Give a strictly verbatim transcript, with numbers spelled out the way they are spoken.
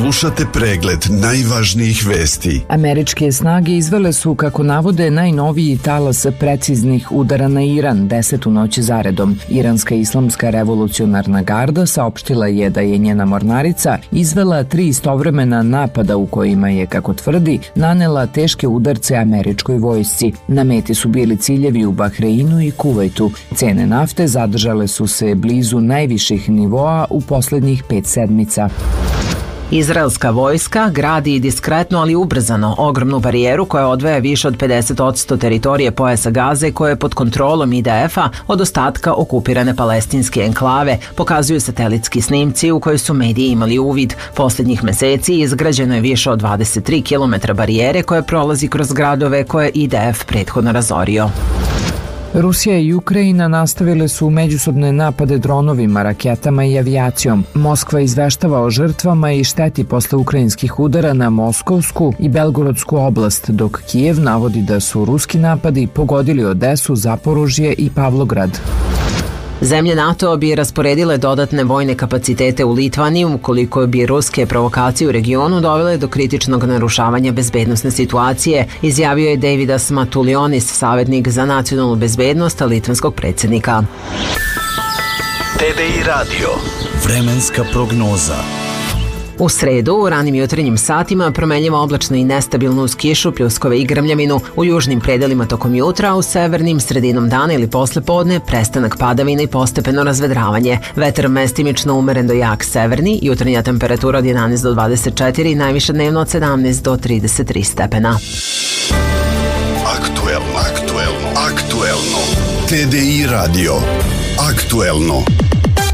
Slušate pregled najvažnijih vesti. Američke snage izvele su, kako navode, najnoviji talas preciznih udara na Iran, desetu noć zaredom. Iranska islamska revolucionarna garda saopštila je da je njena mornarica izvela tri istovremena napada u kojima je, kako tvrdi, nanela teške udarce američkoj vojsci. Na meti su bili ciljevi u Bahreinu i Kuvajtu. Cene nafte zadržale su se blizu najviših nivoa u poslednjih pet sedmica. Izraelska vojska gradi diskretno, ali ubrzano, ogromnu barijeru koja odvaja više od pedeset posto teritorije pojasa Gaze, koja je pod kontrolom I D F-a od ostatka okupirane palestinske enklave, pokazuju satelitski snimci u kojoj su mediji imali uvid. Poslednjih meseci izgrađeno je više od dvadeset tri kilometra barijere koja prolazi kroz gradove koje I D F prethodno razorio. Rusija i Ukrajina nastavile su međusobne napade dronovima, raketama i avijacijom. Moskva izveštava o žrtvama i šteti posle ukrajinskih udara na Moskovsku i Belgorodsku oblast, dok Kijev navodi da su ruski napadi pogodili Odesu, Zaporožje i Pavlograd. Zemlje NATO bi rasporedile dodatne vojne kapacitete u Litvaniji ukoliko bi ruske provokacije u regionu dovele do kritičnog narušavanja bezbednosne situacije, izjavio je Davidas Matulionis, savjetnik za nacionalnu bezbednost litvanskog predsjednika. T V I radio. Vremenska prognoza. U sredu, u ranim jutarnjim satima, promenljivo oblačno i nestabilno uz kišu, pljuskove i grmljavinu, u južnim predelima tokom jutra, a u severnim sredinom dana ili posle podne prestanak padavina i postepeno razvedravanje. Vetar mestimično umeren do jak severni, jutarnja temperatura od jedanaest do dvadeset četiri, najviše dnevno od sedamnaest do trideset tri stepena. Aktuelno, aktuelno, aktuelno. T V I radio. Aktuelno.